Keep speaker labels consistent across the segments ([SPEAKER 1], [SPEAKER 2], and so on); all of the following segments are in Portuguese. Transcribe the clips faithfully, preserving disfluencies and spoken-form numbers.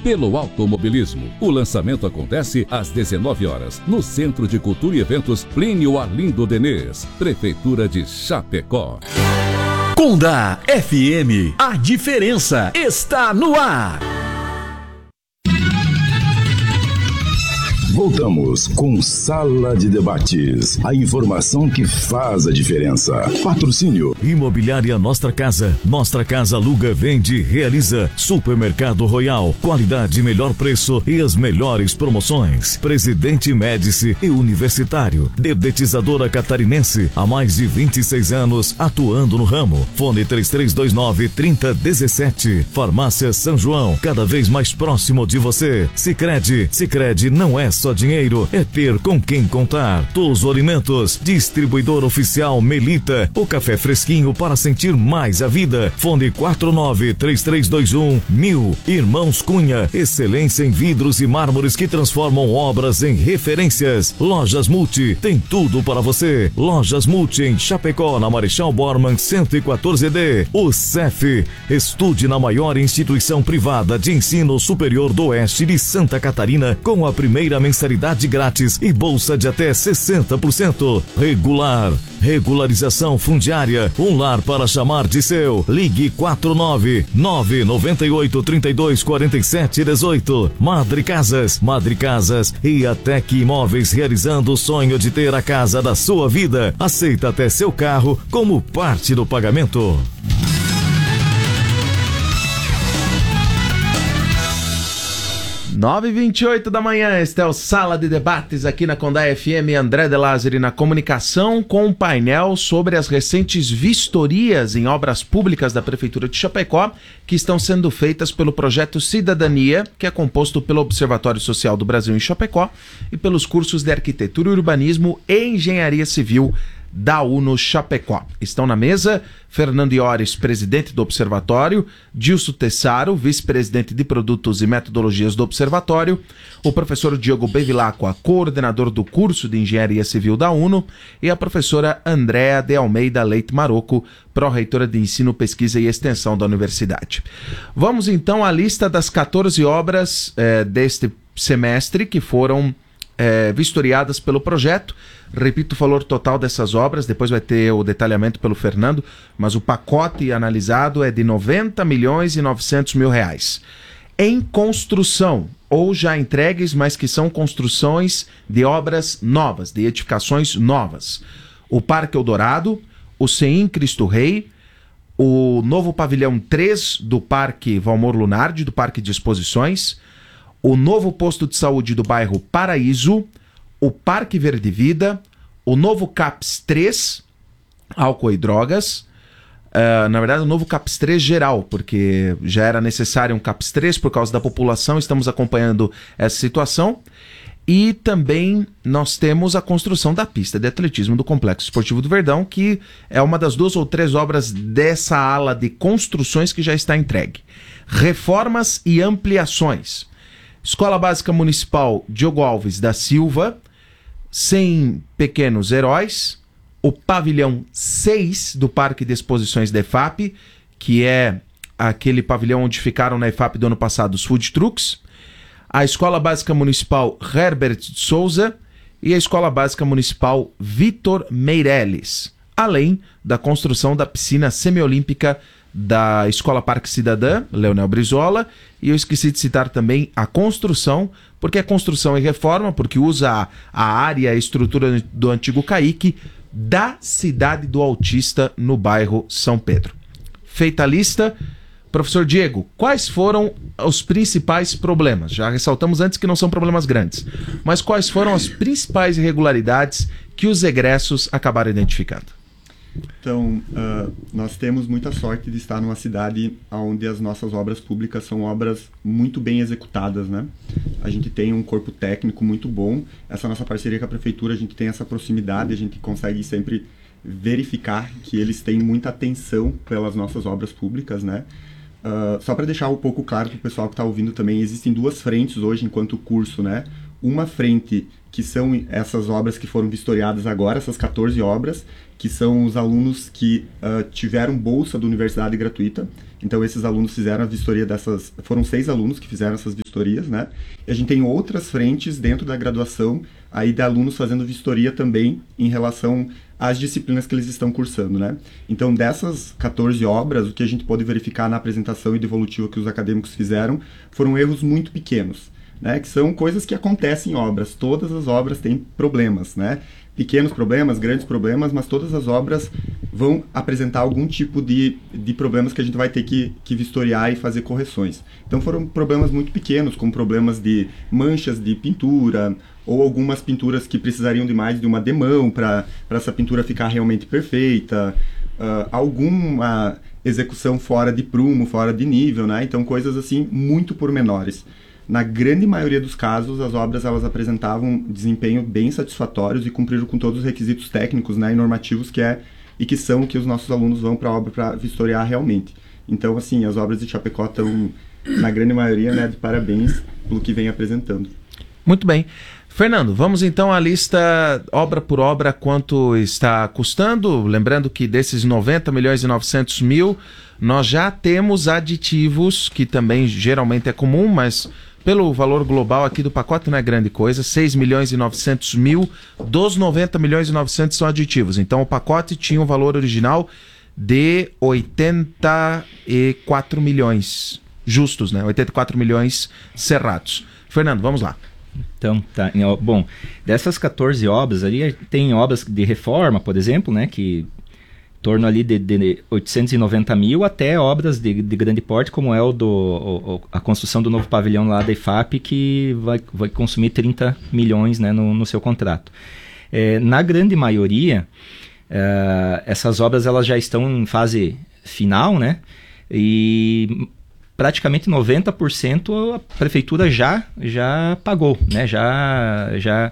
[SPEAKER 1] pelo automobilismo. O lançamento acontece às dezenove horas, no Centro de Cultura e Eventos Plínio Arlindo Denês, Prefeitura de Chapecó.
[SPEAKER 2] Conda F M, a diferença está no ar.
[SPEAKER 3] Voltamos com Sala de Debates. A informação que faz a diferença. Patrocínio.
[SPEAKER 2] Imobiliária Nostra Casa. Nostra Casa aluga, vende, realiza. Supermercado Royal. Qualidade, melhor preço e as melhores promoções. Presidente Médici e Universitário. Dedetizadora Catarinense. Há mais de vinte e seis anos atuando no ramo. Fone três três dois nove, três zero um sete. Farmácia São João. Cada vez mais próximo de você. Sicredi. Sicredi não é só dinheiro, é ter com quem contar. Todos os alimentos, distribuidor oficial Melita, o café fresquinho para sentir mais a vida. Fone quatro nove três três dois um mil. Irmãos Cunha, excelência em vidros e mármores que transformam obras em referências. Lojas Multi, tem tudo para você. Lojas Multi em Chapecó, na Marechal Bormann cento e quatorze D. O C E F, estude na maior instituição privada de ensino superior do oeste de Santa Catarina com a primeira mensalidade grátis e bolsa de até sessenta por cento. Regular, regularização fundiária, um lar para chamar de seu. Ligue quatro nove nove nove oito, três dois quatro sete um oito. Madre Casas, Madre Casas e a Tec Imóveis, realizando o sonho de ter a casa da sua vida. Aceita até seu carro como parte do pagamento.
[SPEAKER 4] nove e vinte e oito da manhã, este é o Sala de Debates aqui na Conda F M. André de Lázari na comunicação, com um painel sobre as recentes vistorias em obras públicas da Prefeitura de Chapecó, que estão sendo feitas pelo projeto Cidadania, que é composto pelo Observatório Social do Brasil em Chapecó e pelos cursos de Arquitetura, Urbanismo e Engenharia Civil da UNO Chapecó. Estão na mesa Fernando Iores, presidente do Observatório, Dilso Tessaro, vice-presidente de Produtos e Metodologias do Observatório, o professor Diogo Bevilacqua, coordenador do curso de Engenharia Civil da UNO, e a professora Andréa de Almeida Leite Maroco, pró-reitora de Ensino, Pesquisa e Extensão da Universidade. Vamos então à lista das catorze obras eh, deste semestre que foram É, vistoriadas pelo projeto. Repito o valor total dessas obras, depois vai ter o detalhamento pelo Fernando, mas o pacote analisado é de noventa milhões e novecentos mil reais. Em construção, ou já entregues, mas que são construções de obras novas, de edificações novas. O Parque Eldorado, o C E I M Cristo Rei, o novo pavilhão três do Parque Valmor Lunardi, do Parque de Exposições, o novo posto de saúde do bairro Paraíso, o Parque Verde Vida, o novo CAPS três, álcool e drogas, uh, na verdade o novo CAPS três geral, porque já era necessário um CAPS três por causa da população, estamos acompanhando essa situação, e também nós temos a construção da pista de atletismo do Complexo Esportivo do Verdão, que é uma das duas ou três obras dessa ala de construções que já está entregue. Reformas e ampliações. Escola Básica Municipal Diogo Alves da Silva, cem Pequenos Heróis, o Pavilhão seis do Parque de Exposições da E F A P, que é aquele pavilhão onde ficaram na E F A P do ano passado os food trucks, a Escola Básica Municipal Herbert de Souza e a Escola Básica Municipal Vitor Meirelles, além da construção da piscina semiolímpica da Escola Parque Cidadã, Leonel Brizola, e eu esqueci de citar também a construção, porque é construção e reforma, porque usa a, a área e a estrutura do antigo Caique, da Cidade do Autista, no bairro São Pedro. Feita a lista, professor Diego, quais foram os principais problemas? Já ressaltamos antes que não são problemas grandes, mas quais foram as principais irregularidades que os egressos acabaram identificando?
[SPEAKER 5] Então, uh, nós temos muita sorte de estar numa cidade onde as nossas obras públicas são obras muito bem executadas, né? A gente tem um corpo técnico muito bom, essa nossa parceria com a prefeitura, a gente tem essa proximidade, a gente consegue sempre verificar que eles têm muita atenção pelas nossas obras públicas, né? Uh, só para deixar um pouco claro para o pessoal que está ouvindo também, existem duas frentes hoje enquanto curso, né? Uma frente que são essas obras que foram vistoriadas agora, essas catorze obras, que são os alunos que uh, tiveram bolsa da universidade gratuita. Então esses alunos fizeram a vistoria dessas, foram seis alunos que fizeram essas vistorias, né? E a gente tem outras frentes dentro da graduação, aí de alunos fazendo vistoria também em relação às disciplinas que eles estão cursando, né? Então dessas quatorze obras, o que a gente pode verificar na apresentação e devolutiva que os acadêmicos fizeram, foram erros muito pequenos, né? Que são coisas que acontecem em obras, todas as obras têm problemas, né? Pequenos problemas, grandes problemas, mas todas as obras vão apresentar algum tipo de, de problemas que a gente vai ter que, que vistoriar e fazer correções. Então foram problemas muito pequenos, como problemas de manchas de pintura, ou algumas pinturas que precisariam de mais de uma demão para essa pintura ficar realmente perfeita, uh, alguma execução fora de prumo, fora de nível, né? Então coisas assim muito pormenores. Na grande maioria dos casos, as obras elas apresentavam desempenho bem satisfatórios e cumpriram com todos os requisitos técnicos, né, e normativos que é e que são que os nossos alunos vão para a obra para vistoriar realmente. Então, assim, as obras de Chapecó estão, na grande maioria, né, de parabéns pelo que vem apresentando.
[SPEAKER 4] Muito bem. Fernando, vamos então à lista obra por obra, quanto está custando. Lembrando que desses noventa milhões e novecentos mil, nós já temos aditivos, que também geralmente é comum, mas pelo valor global aqui do pacote não é grande coisa, seis milhões e novecentos mil dos noventa milhões e novecentos são aditivos. Então o pacote tinha um valor original de oitenta e quatro milhões justos, né? oitenta e quatro milhões cerrados. Fernando, vamos lá.
[SPEAKER 6] Então, tá. Bom, dessas quatorze obras ali, tem obras de reforma, por exemplo, né, que em torno ali de, de oitocentos e noventa mil, até obras de, de grande porte, como é o do, o, a construção do novo pavilhão lá da I F A P, que vai, vai consumir trinta milhões, né, no, no seu contrato. É, na grande maioria, é, essas obras elas já estão em fase final, né, e praticamente noventa por cento a prefeitura já, já pagou, né? já, já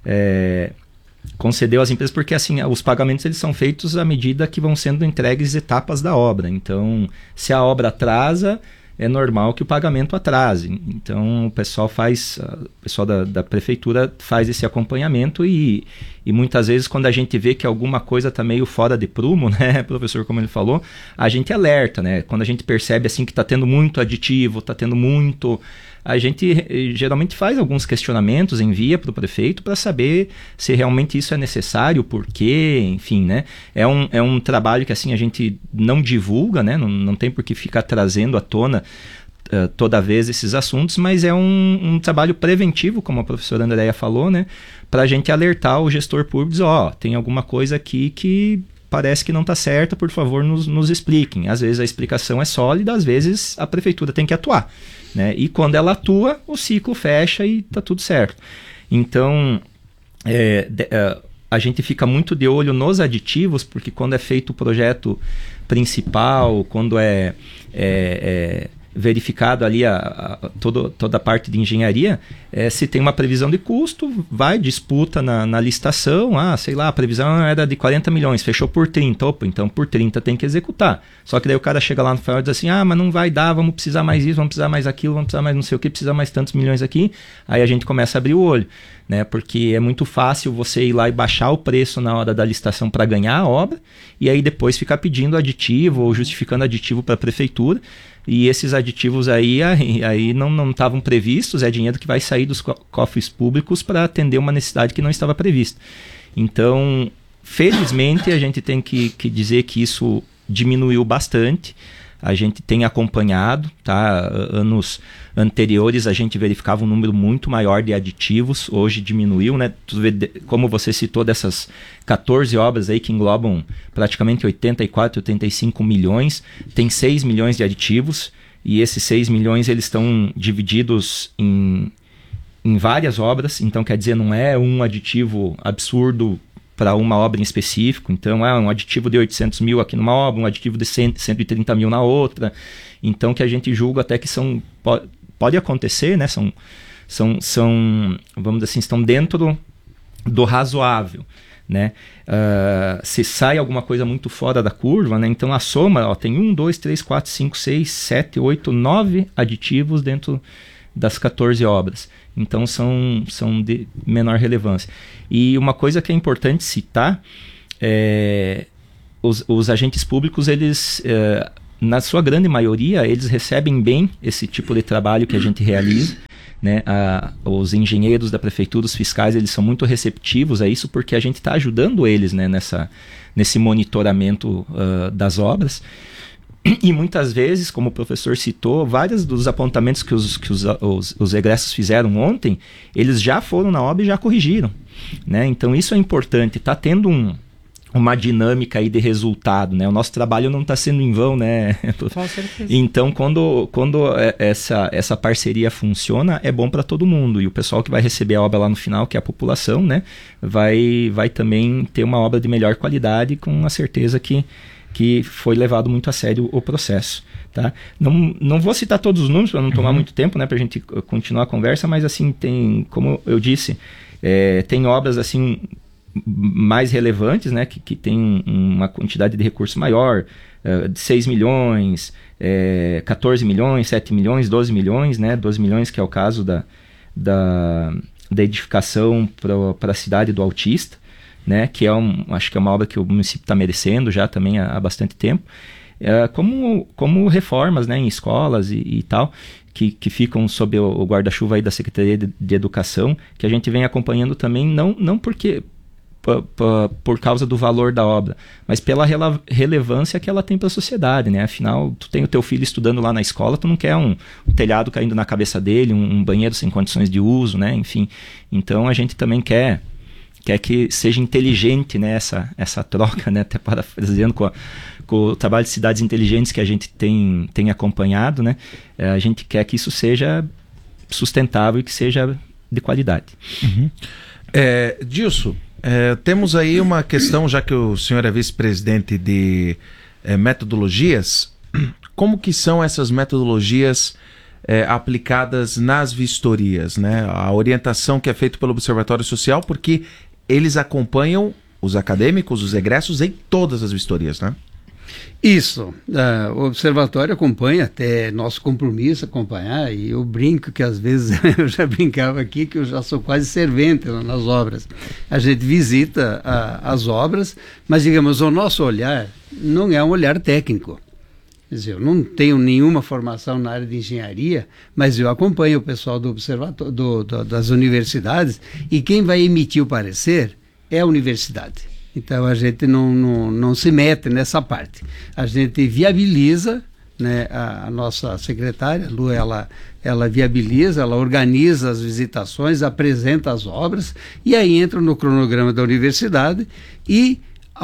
[SPEAKER 6] é, concedeu às empresas, porque assim, os pagamentos eles são feitos à medida que vão sendo entregues etapas da obra. Então, se a obra atrasa, é normal que o pagamento atrase. Então, o pessoal faz, o pessoal da, da prefeitura faz esse acompanhamento e, e muitas vezes quando a gente vê que alguma coisa está meio fora de prumo, né, professor, como ele falou, a gente alerta, né? Quando a gente percebe assim que está tendo muito aditivo, está tendo muito... A gente geralmente faz alguns questionamentos, envia para o prefeito para saber se realmente isso é necessário, por quê, enfim, né? É um, é um trabalho que assim a gente não divulga, né? Não, não tem por que ficar trazendo à tona uh, toda vez esses assuntos, mas é um, um trabalho preventivo, como a professora Andréia falou, né? Para a gente alertar o gestor público, dizer, ó, tem alguma coisa aqui que parece que não está certa, por favor, nos, nos expliquem. Às vezes a explicação é sólida, às vezes a prefeitura tem que atuar, né? E quando ela atua, o ciclo fecha e está tudo certo. Então, é, de, é, a gente fica muito de olho nos aditivos, porque quando é feito o projeto principal, quando é, é, é verificado ali a, a, todo, toda a parte de engenharia, é, se tem uma previsão de custo, vai, disputa na, na licitação, ah, sei lá, a previsão era de quarenta milhões, fechou por trinta, opa, então por trinta tem que executar. Só que daí o cara chega lá no final e diz assim, ah, mas não vai dar, vamos precisar mais isso, vamos precisar mais aquilo, vamos precisar mais não sei o que, precisa mais tantos milhões aqui, aí a gente começa a abrir o olho, né, porque é muito fácil você ir lá e baixar o preço na hora da licitação para ganhar a obra, e aí depois ficar pedindo aditivo ou justificando aditivo para a prefeitura. E esses aditivos aí, aí, aí não estavam previstos, é dinheiro que vai sair dos co- cofres públicos para atender uma necessidade que não estava prevista. Então, felizmente, a gente tem que, que dizer que isso diminuiu bastante. A gente tem acompanhado, tá? Anos anteriores a gente verificava um número muito maior de aditivos, hoje diminuiu, né? Como você citou, dessas quatorze obras aí que englobam praticamente oitenta e quatro, oitenta e cinco milhões, tem seis milhões de aditivos, e esses seis milhões eles estão divididos em, em várias obras, então quer dizer, não é um aditivo absurdo para uma obra em específico. Então, é um aditivo de oitocentos mil aqui numa obra, um aditivo de cento, cento e trinta mil na outra. Então, que a gente julga até que são... Pode, pode acontecer, né? São, são, são, vamos dizer assim, estão dentro do, do razoável, né? Uh, se sai alguma coisa muito fora da curva, né? Então, a soma, ó, tem um, dois, três, quatro, cinco, seis, sete, oito, nove aditivos dentro das quatorze obras. Então, são, são de menor relevância. E uma coisa que é importante citar, é, os, os agentes públicos, eles, é, na sua grande maioria, eles recebem bem esse tipo de trabalho que a gente realiza. Né? A, os engenheiros da prefeitura, os fiscais, eles são muito receptivos a isso, porque a gente está ajudando eles, né, nessa, nesse monitoramento uh, das obras. E muitas vezes, como o professor citou, vários dos apontamentos que os, que os, os, os egressos fizeram ontem, eles já foram na obra e já corrigiram. Né? Então isso é importante, está tendo um, uma dinâmica aí de resultado, né? O nosso trabalho não está sendo em vão, né? Com certeza. Então, quando, quando essa, essa parceria funciona, é bom para todo mundo. E o pessoal que vai receber a obra lá no final, que é a população, né? vai, vai também ter uma obra de melhor qualidade, com a certeza que que foi levado muito a sério o processo. Tá? Não, não vou citar todos os números para não tomar uhum. muito tempo, né, para a gente continuar a conversa, mas assim, tem, como eu disse, é, tem obras assim mais relevantes, né, que, que tem uma quantidade de recursos maior, uh, de seis milhões, é, quatorze milhões, sete milhões, doze milhões, né, doze milhões, que é o caso da, da, da edificação para a cidade do Autista, né, que é um, acho que é uma obra que o município está merecendo já também há, há bastante tempo, é, como, como reformas, né, em escolas e, e tal, que, que ficam sob o, o guarda-chuva aí da Secretaria de, de Educação, que a gente vem acompanhando também, não, não porque por, por, por causa do valor da obra, mas pela rela, relevância que ela tem para a sociedade, né? Afinal, tu tem o teu filho estudando lá na escola, tu não quer um, um telhado caindo na cabeça dele, um, um banheiro sem condições de uso, né? Enfim, então a gente também quer quer que seja inteligente, né, essa, essa troca, né, até parafraseando com, a, com o trabalho de cidades inteligentes que a gente tem, tem acompanhado, né, é, a gente quer que isso seja sustentável e que seja de qualidade.
[SPEAKER 4] Uhum. É, Dilson, é, temos aí uma questão, já que o senhor é vice-presidente de é, metodologias, como que são essas metodologias É, aplicadas nas vistorias, né? A orientação que é feita pelo Observatório Social, porque eles acompanham os acadêmicos, os egressos em todas as vistorias, né?
[SPEAKER 7] Isso, uh, o Observatório acompanha, até nosso compromisso acompanhar, e eu brinco que às vezes, eu já brincava aqui que eu já sou quase servente nas obras. A gente visita uh, as obras, mas digamos, o nosso olhar não é um olhar técnico. Quer dizer, eu não tenho nenhuma formação na área de engenharia, mas eu acompanho o pessoal do observatório, do, do, das universidades, e quem vai emitir o parecer é a universidade. Então a gente não, não, não se mete nessa parte. A gente viabiliza, né, a, a nossa secretária, Lu, ela, ela viabiliza, ela organiza as visitações, apresenta as obras, e aí entra no cronograma da universidade e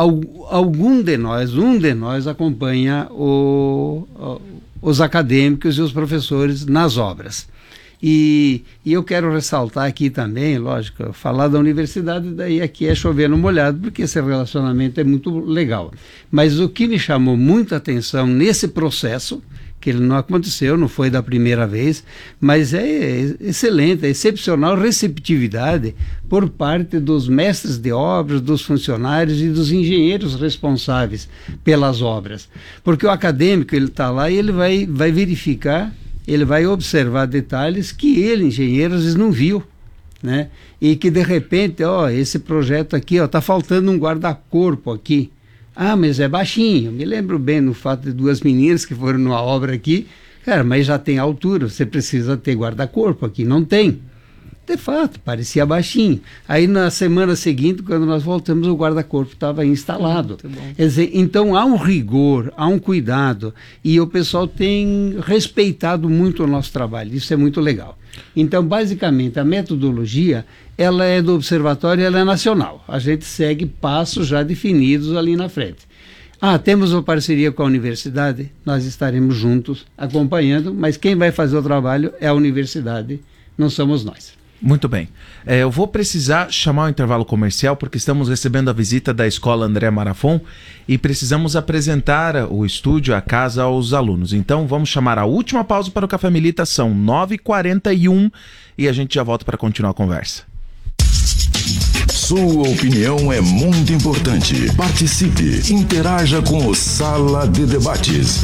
[SPEAKER 7] algum de nós, um de nós acompanha o, o, os acadêmicos e os professores nas obras. E, e eu quero ressaltar aqui também, lógico, falar da universidade, daí aqui é chover no molhado, porque esse relacionamento é muito legal. Mas o que me chamou muita atenção nesse processo, que ele não aconteceu, não foi da primeira vez, mas é excelente, é excepcional receptividade por parte dos mestres de obras, dos funcionários e dos engenheiros responsáveis pelas obras. Porque o acadêmico, ele está lá e ele vai, vai verificar, ele vai observar detalhes que ele, engenheiro, às vezes não viu, né? E que de repente, ó, esse projeto aqui, ó, tá faltando um guarda-corpo aqui. Ah, mas é baixinho. Me lembro bem no fato de duas meninas que foram numa obra aqui. Cara, mas já tem altura, você precisa ter guarda-corpo aqui. Não tem. De fato, parecia baixinho. Aí na semana seguinte, quando nós voltamos, o guarda-corpo estava instalado. Quer dizer, então há um rigor, há um cuidado. E o pessoal tem respeitado muito o nosso trabalho. Isso é muito legal. Então, basicamente, a metodologia, ela é do observatório, ela é nacional. A gente segue passos já definidos ali na frente. Ah, temos uma parceria com a universidade, nós estaremos juntos acompanhando, mas quem vai fazer o trabalho é a universidade, não somos nós.
[SPEAKER 4] Muito bem. É, eu vou precisar chamar o intervalo comercial, porque estamos recebendo a visita da Escola André Marafon e precisamos apresentar o estúdio, a casa, aos alunos. Então vamos chamar a última pausa para o Café Milita, são nove e quarenta e um, e a gente já volta para continuar a conversa.
[SPEAKER 3] Sua opinião é muito importante. Participe, interaja com o Sala de Debates.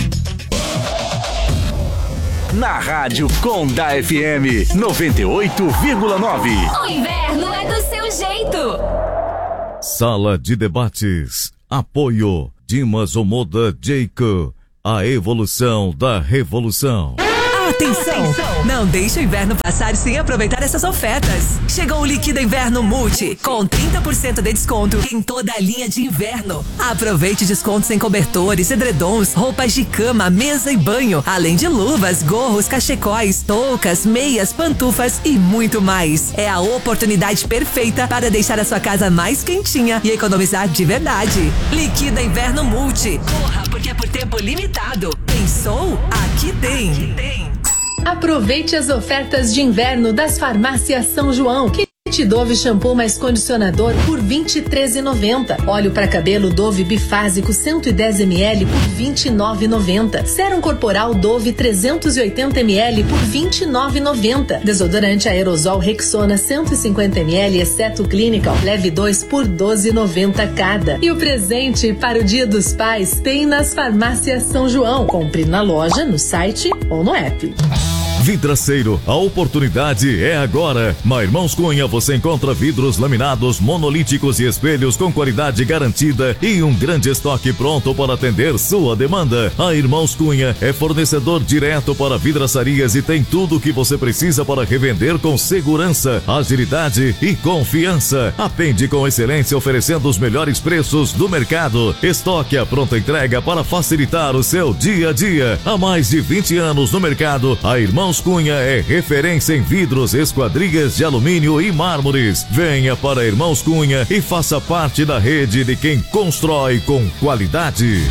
[SPEAKER 8] Na Rádio Conda F M noventa e oito vírgula nove.
[SPEAKER 9] O inverno é do seu jeito.
[SPEAKER 2] Sala de Debates. Apoio Dimas Omoda Jeico. a evolução da revolução.
[SPEAKER 10] Atenção! Não deixe o inverno passar sem aproveitar essas ofertas. Chegou o Liquida Inverno Multi, com trinta por cento de desconto em toda a linha de inverno. Aproveite descontos em cobertores, edredons, roupas de cama, mesa e banho, além de luvas, gorros, cachecóis, toucas, meias, pantufas e muito mais. É a oportunidade perfeita para deixar a sua casa mais quentinha e economizar de verdade. Liquida Inverno Multi. Corra, porque é por tempo limitado. Pensou? Aqui tem. Aqui tem.
[SPEAKER 11] Aproveite as ofertas de inverno das farmácias São João. Kit Dove shampoo mais condicionador por vinte e três reais e noventa centavos. Óleo para cabelo Dove bifásico cento e dez mililitros por vinte e nove reais e noventa centavos. Sérum corporal Dove trezentos e oitenta mililitros por vinte e nove reais e noventa centavos. Desodorante aerosol Rexona cento e cinquenta mililitros exceto Clinical, leve dois por doze reais e noventa centavos cada. E o presente para o Dia dos Pais tem nas farmácias São João. Compre na loja, no site ou no app.
[SPEAKER 2] Vidraceiro, a oportunidade é agora. Na Irmãos Cunha você encontra vidros laminados, monolíticos e espelhos com qualidade garantida e um grande estoque pronto para atender sua demanda. A Irmãos Cunha é fornecedor direto para vidraçarias e tem tudo o que você precisa para revender com segurança, agilidade e confiança. Atende com excelência oferecendo os melhores preços do mercado. Estoque à pronta entrega para facilitar o seu dia a dia. Há mais de vinte anos no mercado, a Irmãos Cunha é referência em vidros, esquadrias de alumínio e mármores. Venha para Irmãos Cunha e faça parte da rede de quem constrói com qualidade.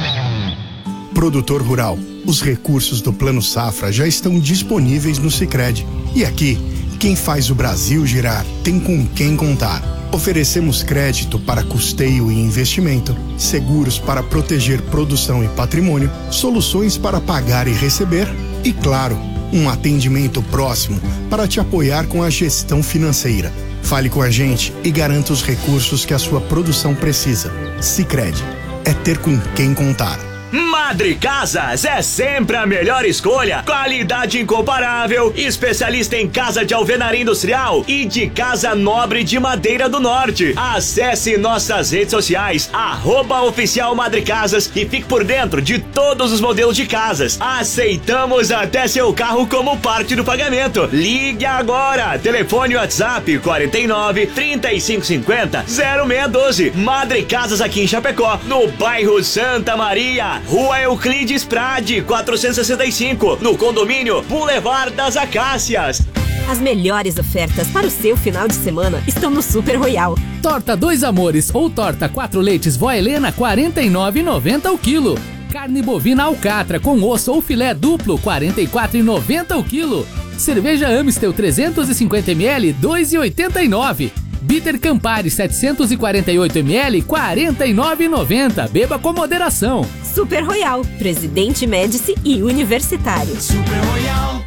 [SPEAKER 12] Produtor rural, os recursos do Plano Safra já estão disponíveis no Sicredi. E aqui, quem faz o Brasil girar tem com quem contar. Oferecemos crédito para custeio e investimento, seguros para proteger produção e patrimônio, soluções para pagar e receber e, claro, um atendimento próximo para te apoiar com a gestão financeira. Fale com a gente e garanta os recursos que a sua produção precisa. Sicredi, é ter com quem contar.
[SPEAKER 13] Madre Casas é sempre a melhor escolha. Qualidade incomparável, especialista em casa de alvenaria industrial e de casa nobre de madeira do norte. Acesse nossas redes sociais, arroba oficial Madre Casas e fique por dentro de todos os modelos de casas. Aceitamos até seu carro como parte do pagamento. Ligue agora, telefone WhatsApp quarenta e nove, trinta e cinco cinquenta, zero seis doze. Madre Casas aqui em Chapecó, no bairro Santa Maria, Rua Euclides Prade, quatrocentos e sessenta e cinco, no condomínio Boulevard das Acácias.
[SPEAKER 14] As melhores ofertas para o seu final de semana estão no Super Royal.
[SPEAKER 15] Torta Dois Amores ou torta quatro leites Vó Helena, quarenta e nove reais e noventa centavos o quilo. Carne bovina alcatra com osso ou filé duplo, quarenta e quatro reais e noventa centavos o quilo. Cerveja Amstel trezentos e cinquenta mililitros, dois reais e oitenta e nove centavos. Bitter Campari setecentos e quarenta e oito mililitros, quarenta e nove reais e noventa centavos. Beba com moderação.
[SPEAKER 14] Super Royal, Presidente Médici e Universitário.
[SPEAKER 16] Super Royal.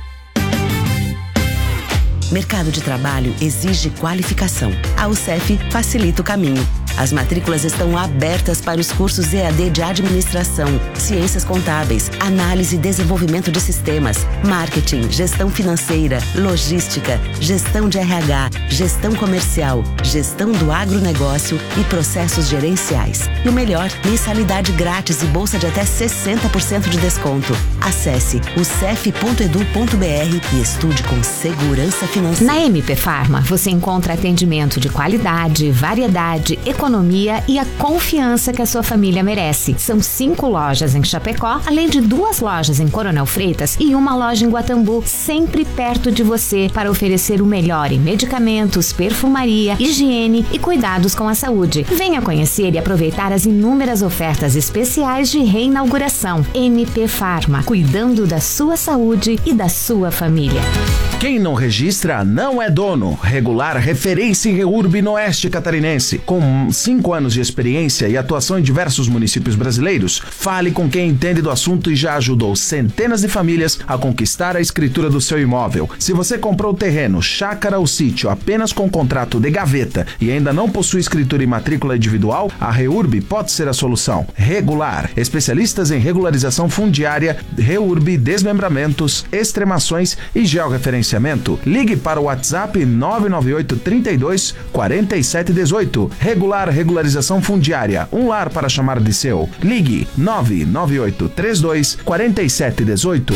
[SPEAKER 17] Mercado de trabalho exige qualificação. A U C F facilita o caminho. As matrículas estão abertas para os cursos E A D de Administração, Ciências Contábeis, Análise e Desenvolvimento de Sistemas, Marketing, Gestão Financeira, Logística, Gestão de R H, Gestão Comercial, Gestão do Agronegócio e Processos Gerenciais. E o melhor, mensalidade grátis e bolsa de até sessenta por cento de desconto. Acesse u c f ponto edu ponto b r e estude com segurança financeira.
[SPEAKER 18] Na M P Pharma, você encontra atendimento de qualidade, variedade, economia e a confiança que a sua família merece. São cinco lojas em Chapecó, além de duas lojas em Coronel Freitas e uma loja em Guatambu, sempre perto de você para oferecer o melhor em medicamentos, perfumaria, higiene e cuidados com a saúde. Venha conhecer e aproveitar as inúmeras ofertas especiais de reinauguração. M P Pharma, cuidando da sua saúde e da sua família.
[SPEAKER 4] Quem não registra não é dono. Regular, referência em REURB no Oeste Catarinense. Com cinco anos de experiência e atuação em diversos municípios brasileiros, fale com quem entende do assunto e já ajudou centenas de famílias a conquistar a escritura do seu imóvel. Se você comprou terreno, chácara ou sítio apenas com contrato de gaveta e ainda não possui escritura e matrícula individual, a REURB pode ser a solução. Regular, especialistas em regularização fundiária, REURB, desmembramentos, extremações e georreferenciação. financiamento. Ligue para o WhatsApp nove nove oito, trinta e dois, quarenta e sete dezoito. Regular Regularização Fundiária, um lar para chamar de seu. Ligue nove nove oito, trinta e dois, quarenta e sete dezoito.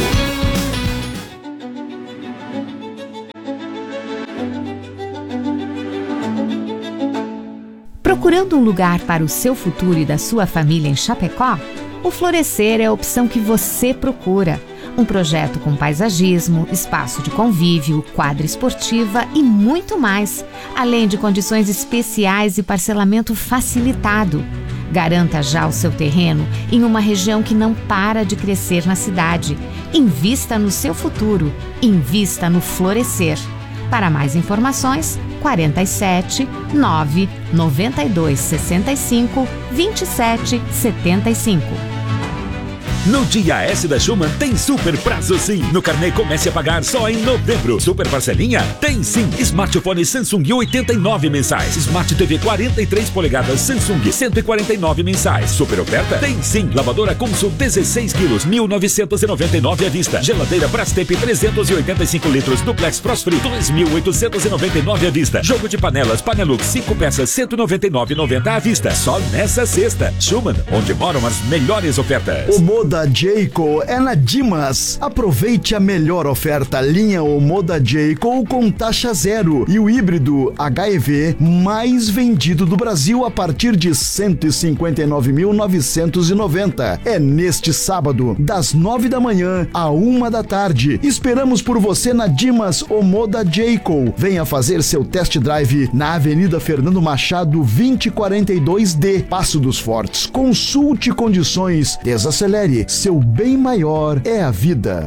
[SPEAKER 18] Procurando um lugar para o seu futuro e da sua família em Chapecó? O Florescer é a opção que você procura. Um projeto com paisagismo, espaço de convívio, quadra esportiva e muito mais, além de condições especiais e parcelamento facilitado. Garanta já o seu terreno em uma região que não para de crescer na cidade. Invista no seu futuro. Invista no Florescer. Para mais informações, quarenta e sete, nove, noventa e dois, sessenta e cinco, vinte e sete, setenta e cinco.
[SPEAKER 16] No Dia S da Schumann tem super prazo sim. No carnê comece a pagar só em novembro. Super parcelinha? Tem sim. Smartphone Samsung oitenta e nove mensais. Smart T V quarenta e três polegadas Samsung cento e quarenta e nove mensais. Super oferta? Tem sim. Lavadora Consul dezesseis quilos mil novecentos e noventa e nove à vista. Geladeira Brastemp trezentos e oitenta e cinco litros Duplex Frost Free dois mil oitocentos e noventa e nove à vista. Jogo de panelas Panelux cinco peças cento e noventa e nove reais e noventa centavos à vista. Só nessa sexta. Schumann, onde moram as melhores ofertas.
[SPEAKER 19] O Moda Jayco é na Dimas. Aproveite a melhor oferta, linha Omoda Jayco com taxa zero e o híbrido H E V mais vendido do Brasil a partir de cento e cinquenta e nove mil novecentos e noventa. É neste sábado, das nove da manhã à uma da tarde. Esperamos por você na Dimas Omoda Jayco. Venha fazer seu test drive na Avenida Fernando Machado vinte e quarenta e dois D, Passo dos Fortes. Consulte condições, desacelere. Seu bem maior é a vida.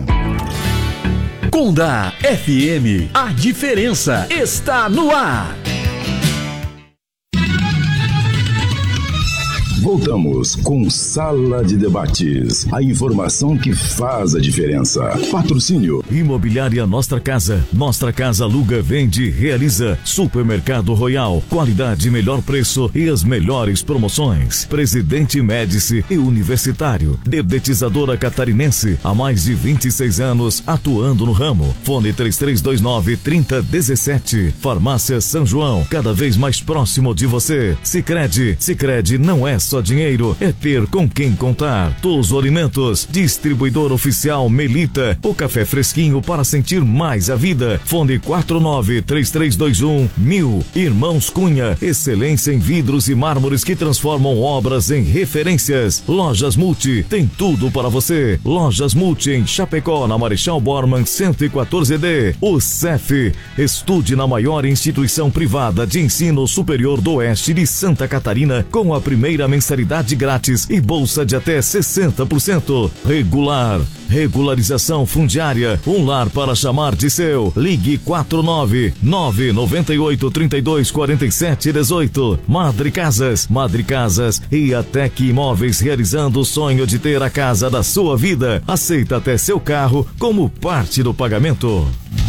[SPEAKER 8] Conda F M, a diferença está no ar.
[SPEAKER 3] Voltamos com Sala de Debates. A informação que faz a diferença. Patrocínio.
[SPEAKER 2] Imobiliária Nostra Casa. Nostra Casa aluga, vende, realiza. Supermercado Royal. Qualidade, melhor preço e as melhores promoções. Presidente Médici e Universitário. Dedetizadora Catarinense. Há mais de vinte e seis anos atuando no ramo. Fone três três dois nove, três zero um sete. Farmácia São João. Cada vez mais próximo de você. Sicredi. Sicredi não é só dinheiro, é ter com quem contar. Tuzo Alimentos, distribuidor oficial Melita, o café fresquinho para sentir mais a vida. Fone quatro nove três três dois um mil. Irmãos Cunha, excelência em vidros e mármores que transformam obras em referências. Lojas Multi, tem tudo para você. Lojas Multi em Chapecó, na Marechal Bormann cento e quatorze D. O C E F, estude na maior instituição privada de ensino superior do Oeste de Santa Catarina com a primeira mensalidade grátis e bolsa de até sessenta por cento. Regular. Regularização fundiária. Um lar para chamar de seu. Ligue quatro nove nove nove oito, três dois, quatro sete um oito. Madre Casas. Madre Casas e a Tec Imóveis, realizando o sonho de ter a casa da sua vida. Aceita até seu carro como parte do pagamento.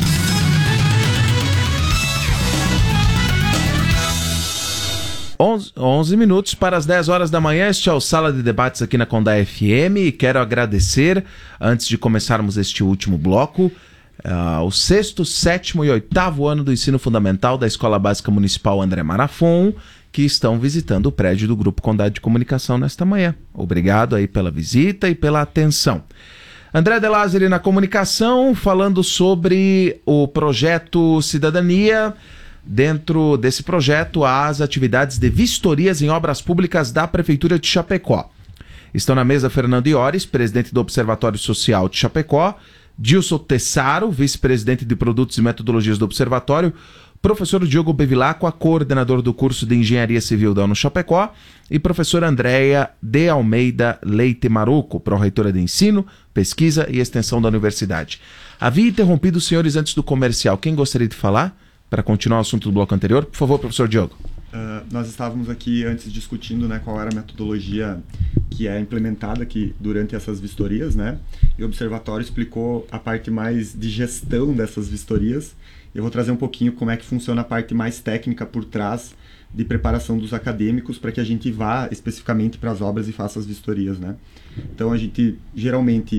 [SPEAKER 4] onze minutos para as dez horas da manhã. Este é o Sala de Debates aqui na Conda F M e quero agradecer, antes de começarmos este último bloco, uh, o sexto, sétimo e oitavo ano do ensino fundamental da Escola Básica Municipal André Marafon, que estão visitando o prédio do Grupo Condado de Comunicação nesta manhã. Obrigado aí pela visita e pela atenção. André de Lázari na comunicação, falando sobre o projeto Cidadania. Dentro desse projeto, há as atividades de vistorias em obras públicas da Prefeitura de Chapecó. Estão na mesa Fernando Iores, presidente do Observatório Social de Chapecó, Dilson Tessaro, vice-presidente de Produtos e Metodologias do Observatório, professor Diogo Bevilacqua, coordenador do curso de Engenharia Civil da UNO Chapecó, e professora Andréia de Almeida Leite Maruco, pró-reitora de Ensino, Pesquisa e Extensão da Universidade. Havia interrompido os senhores antes do comercial. Quem gostaria de falar? Para continuar o assunto do bloco anterior, por favor, professor Diogo.
[SPEAKER 5] Uh, nós estávamos aqui antes discutindo, né, qual era a metodologia que é implementada aqui durante essas vistorias, né? E o Observatório explicou a parte mais de gestão dessas vistorias. Eu vou trazer um pouquinho como é que funciona a parte mais técnica por trás de preparação dos acadêmicos para que a gente vá especificamente para as obras e faça as vistorias, né? Então a gente geralmente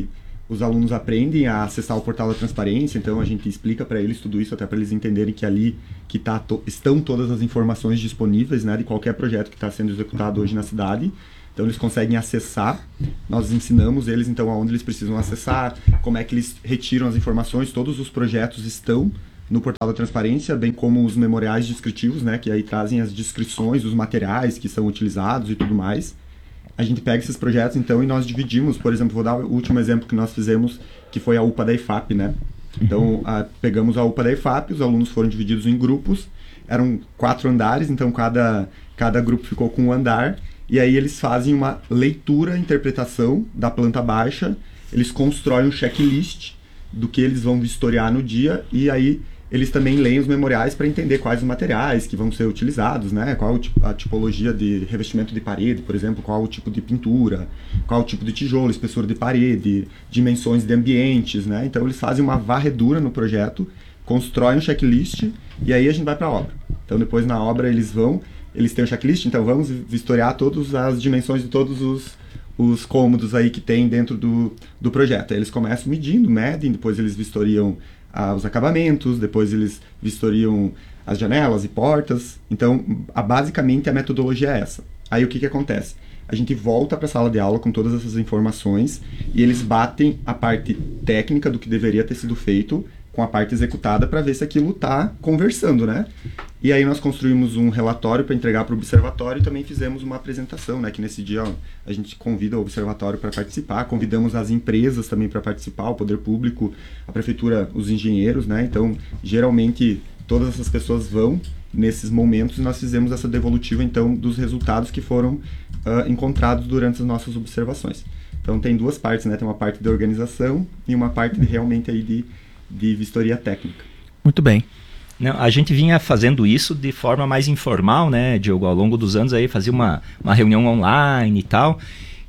[SPEAKER 5] os alunos aprendem a acessar o portal da transparência, então a gente explica para eles tudo isso, até para eles entenderem que ali que tá to- estão todas as informações disponíveis, né, de qualquer projeto que está sendo executado hoje na cidade. Então eles conseguem acessar, nós ensinamos eles então aonde eles precisam acessar, como é que eles retiram as informações, todos os projetos estão no portal da transparência, bem como os memoriais descritivos, né, que aí trazem as descrições dos materiais que são utilizados e tudo mais. A gente pega esses projetos então e nós dividimos, por exemplo, vou dar o último exemplo que nós fizemos, que foi a U P A da I F A P, né? Então a, pegamos a U P A da I F A P, os alunos foram divididos em grupos, eram quatro andares, então cada, cada grupo ficou com um andar. E aí eles fazem uma leitura, interpretação da planta baixa, eles constroem um checklist do que eles vão vistoriar no dia, e aí eles também leem os memoriais para entender quais os materiais que vão ser utilizados, né? Qual a tipologia de revestimento de parede, por exemplo, qual o tipo de pintura, qual o tipo de tijolo, espessura de parede, dimensões de ambientes, né? Então eles fazem uma varredura no projeto, constroem um checklist, e aí a gente vai para a obra. Então depois na obra eles vão... Eles têm o checklist, então vamos vistoriar todas as dimensões de todos os, os cômodos aí que tem dentro do, do projeto. Aí eles começam medindo, medem, depois eles vistoriam ah, os acabamentos, depois eles vistoriam as janelas e portas. Então, a, basicamente, a metodologia é essa. Aí o que, que acontece? A gente volta para a sala de aula com todas essas informações e eles batem a parte técnica do que deveria ter sido feito com a parte executada para ver se aquilo está conversando, né? E aí nós construímos um relatório para entregar para o observatório e também fizemos uma apresentação, né? Que nesse dia ó, a gente convida o observatório para participar, convidamos as empresas também para participar, o poder público, a prefeitura, os engenheiros, né? Então, geralmente, todas essas pessoas vão nesses momentos e nós fizemos essa devolutiva, então, dos resultados que foram uh, encontrados durante as nossas observações. Então, tem duas partes, né? Tem uma parte de organização e uma parte de, realmente aí de de vistoria técnica.
[SPEAKER 4] Muito bem.
[SPEAKER 6] Não, a gente vinha fazendo isso de forma mais informal, né, Diogo? Ao longo dos anos aí fazia uma, uma reunião online e tal,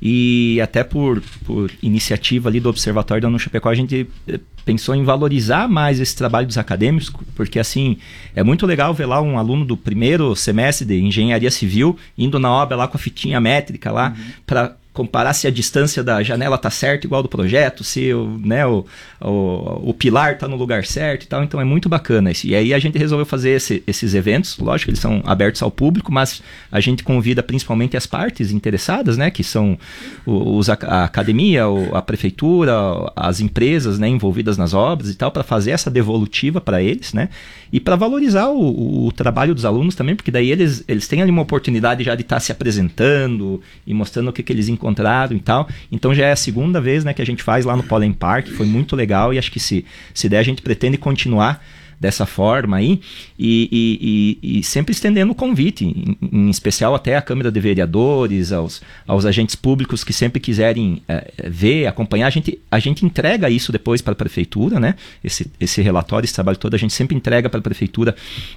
[SPEAKER 6] e até por, por iniciativa ali do Observatório da UNO Chapecó, a gente pensou em valorizar mais esse trabalho dos acadêmicos, porque assim, é muito legal ver lá um aluno do primeiro semestre de Engenharia Civil indo na obra lá com a fitinha métrica lá, uhum. para comparar se a distância da janela está certa, igual do projeto, se o, né, o, o, o pilar está no lugar certo e tal. Então é muito bacana isso. E aí a gente resolveu fazer esse, esses eventos. Lógico que eles são abertos ao público, mas a gente convida principalmente as partes interessadas, né, que são os, a academia, a prefeitura, as empresas, né, envolvidas nas obras e tal, para fazer essa devolutiva para eles, né, e para valorizar o, o trabalho dos alunos também, porque daí eles, eles têm ali uma oportunidade já de estar tá se apresentando e mostrando o que, que eles encontraram e tal. Então já é a segunda vez, né, que a gente faz lá no Pollen Park, foi muito legal, e acho que se, se der a gente pretende continuar dessa forma aí, e, e, e, e sempre estendendo o convite, em, em especial até a Câmara de Vereadores, aos, aos agentes públicos que sempre quiserem é, ver, acompanhar. A gente, a gente entrega isso depois para a Prefeitura, né? Esse, esse relatório, esse trabalho todo, a gente sempre entrega para a Prefeitura